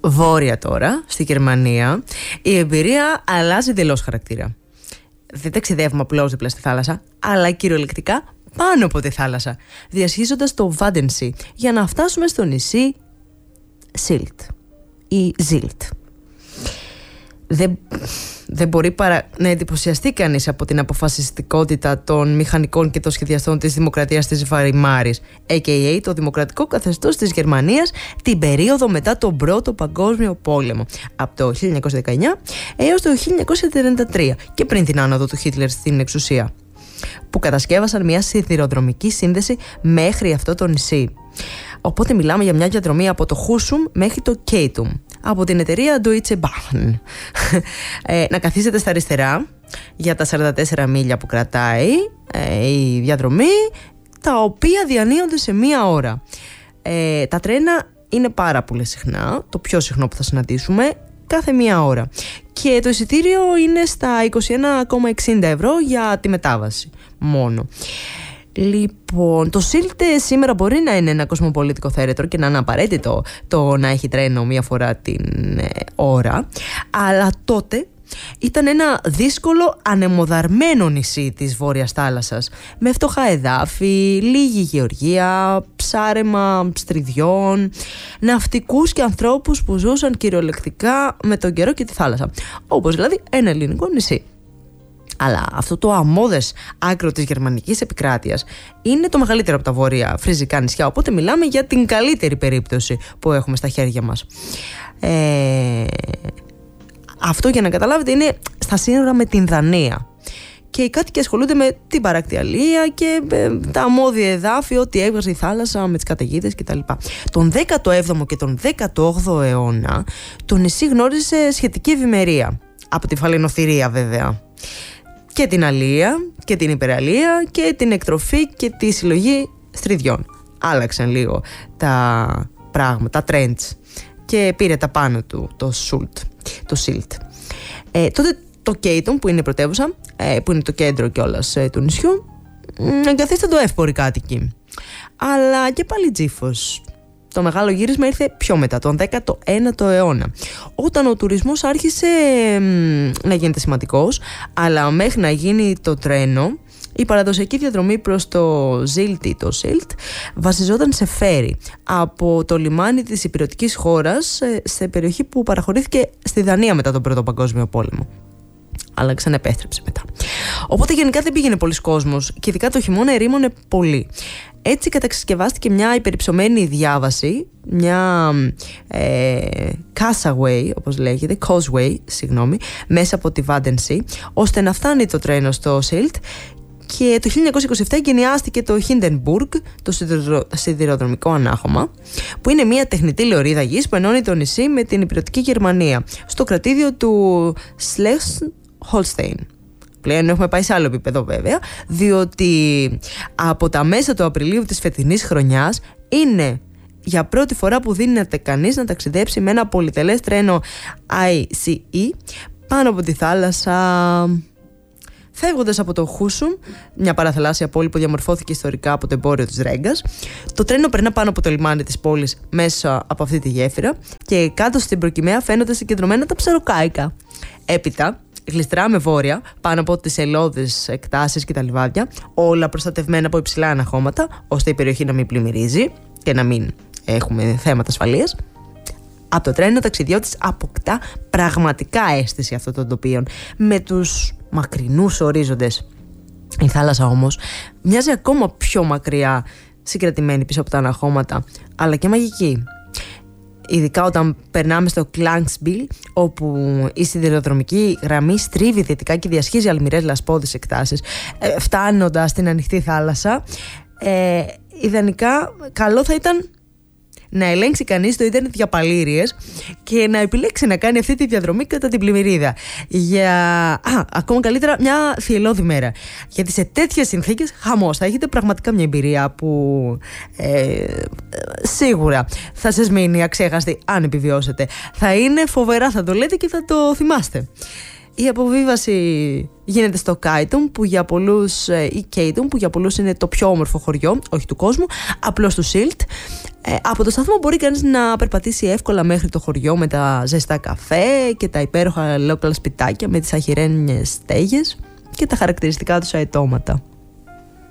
Βόρεια τώρα, στη Γερμανία, η εμπειρία αλλάζει εντελώς χαρακτήρα. Δεν ταξιδεύουμε απλώς δίπλα στη θάλασσα, αλλά κυριολεκτικά πάνω από τη θάλασσα, διασχίζοντας το Βάντενσι για να φτάσουμε στο νησί Σίλτ ή Ζίλτ. Δεν μπορεί παρά να εντυπωσιαστεί κανείς από την αποφασιστικότητα των μηχανικών και των σχεδιαστών της Δημοκρατίας της Βαϊμάρης, a.k.a. το δημοκρατικό καθεστώς της Γερμανίας, την περίοδο μετά τον Πρώτο Παγκόσμιο Πόλεμο, από το 1919 έως το 1933 και πριν την άνοδο του Χίτλερ στην εξουσία, που κατασκεύασαν μια σιδηροδρομική σύνδεση μέχρι αυτό το νησί. Οπότε μιλάμε για μια διαδρομή από το Χούσουμ μέχρι το Κέιτουμ, από την εταιρεία Deutsche Bahn. Να καθίσετε στα αριστερά για τα 44 μίλια που κρατάει η διαδρομή, τα οποία διανύονται σε μία ώρα. Τα τρένα είναι πάρα πολύ συχνά, το πιο συχνό που θα συναντήσουμε, κάθε μία ώρα. Και το εισιτήριο είναι στα 21,60 ευρώ για τη μετάβαση μόνο. Λοιπόν, το Σίλτ σήμερα μπορεί να είναι ένα κοσμοπολιτικό θέρετρο και να είναι απαραίτητο το να έχει τρένο μία φορά την ώρα, αλλά τότε ήταν ένα δύσκολο ανεμοδαρμένο νησί της Βόρειας Θάλασσας, με φτωχά εδάφη, λίγη γεωργία, ψάρεμα στριδιών, ναυτικούς και ανθρώπους που ζούσαν κυριολεκτικά με τον καιρό και τη θάλασσα, όπως δηλαδή ένα ελληνικό νησί. Αλλά αυτό το αμμώδες άκρο της γερμανικής επικράτειας είναι το μεγαλύτερο από τα βόρεια φριζικά νησιά, οπότε μιλάμε για την καλύτερη περίπτωση που έχουμε στα χέρια μας. Αυτό, για να καταλάβετε, είναι στα σύνορα με την Δανία. Και οι κάτοικοι ασχολούνται με την παρακτιαλία και τα αμμώδια εδάφη, ό,τι έβγαζε η θάλασσα με τις καταιγίδες κτλ. Τον 17ο και τον 18ο αιώνα το νησί γνώρισε σχετική ευημερία. Από τη φαλαινοθυρία βέβαια. Και την αλία και την υπεραλία και την εκτροφή και τη συλλογή στριδιών. Άλλαξαν λίγο τα πράγματα, τα trends, και πήρε τα πάνω του το Σίλτ. Τότε το Κέιτον, που είναι η πρωτεύουσα, που είναι το κέντρο κιόλας του νησιού, εγκαθίσταντο εύποροι κάτοικοι. Αλλά και πάλι τζίφος. Το μεγάλο γύρισμα ήρθε πιο μετά, τον 19ο αιώνα, όταν ο τουρισμός άρχισε να γίνεται σημαντικός, αλλά μέχρι να γίνει το τρένο, η παραδοσιακή διαδρομή προς το Ζίλτ ή το Σίλτ βασιζόταν σε φέρι από το λιμάνι της υπηρετικής χώρας σε περιοχή που παραχωρήθηκε στη Δανία μετά τον Πρώτο Παγκόσμιο Πόλεμο. Αλλά ξανεπέστρεψε μετά. Οπότε γενικά δεν πήγαινε πολλοί κόσμος και ειδικά το χειμώνα ερήμωνε πολύ. Έτσι κατασκευάστηκε μια υπερυψωμένη διάβαση, μια causeway, μέσα από τη Βάντενσι, ώστε να φτάνει το τρένο στο Σίλτ. Και το 1927 εγκαινιάστηκε το Hindenburg, το σιδηροδρομικό ανάχωμα, που είναι μια τεχνητή λεωρίδα γης που ενώνει το νησί με την υπηρετική Γερμανία, στο κρατήδιο του Schleswig-Holstein. Πλέον έχουμε πάει σε άλλο επίπεδο βέβαια, διότι από τα μέσα του Απριλίου της φετινής χρονιάς είναι για πρώτη φορά που δίνεται κανείς να ταξιδέψει με ένα πολυτελές τρένο ICE πάνω από τη θάλασσα. Φεύγοντας από το Χούσουμ, μια παραθαλάσσια πόλη που διαμορφώθηκε ιστορικά από το εμπόριο της Ρέγκας, το τρένο περνά πάνω από το λιμάνι της πόλης μέσα από αυτή τη γέφυρα και κάτω στην προκυμαία φαίνονται συγκεντρωμένα τα ψαροκάικα. Έπειτα, γλιστρά με βόρεια, πάνω από τις ελώδεις εκτάσεις και τα λιβάδια, όλα προστατευμένα από υψηλά αναχώματα, ώστε η περιοχή να μην πλημμυρίζει και να μην έχουμε θέματα ασφαλείας. Από το τρένο ο ταξιδιώτης αποκτά πραγματικά αίσθηση αυτών των τοπίων, με τους μακρινούς ορίζοντες. Η θάλασσα όμως μοιάζει ακόμα πιο μακριά, συγκρατημένη πίσω από τα αναχώματα, αλλά και μαγική. Ειδικά όταν περνάμε στο Κλάνξμπιλ, όπου η σιδηροδρομική γραμμή στρίβει δυτικά και διασχίζει αλμυρές λασπώδεις εκτάσεις, φτάνοντας στην ανοιχτή θάλασσα. Ιδανικά καλό θα ήταν να ελέγξει κανείς το ίντερνετ για παλήριες και να επιλέξει να κάνει αυτή τη διαδρομή κατά την πλημμυρίδα. Ακόμα καλύτερα μια θυελλώδη μέρα. Γιατί σε τέτοιες συνθήκες χαμός, θα έχετε πραγματικά μια εμπειρία που σίγουρα θα σας μείνει αξέχαστη αν επιβιώσετε. Θα είναι φοβερά, θα το λέτε και θα το θυμάστε. Η αποβίβαση γίνεται στο Κάιτουμ, που για πολλούς, ή Κέιτουμ, που για πολλούς είναι το πιο όμορφο χωριό, όχι του κόσμου, απλώς του Σίλτ. Από το σταθμό μπορεί κανείς να περπατήσει εύκολα μέχρι το χωριό με τα ζεστά καφέ και τα υπέροχα λόγκαλα σπιτάκια με τις αχυρένιες στέγες και τα χαρακτηριστικά τους αετώματα.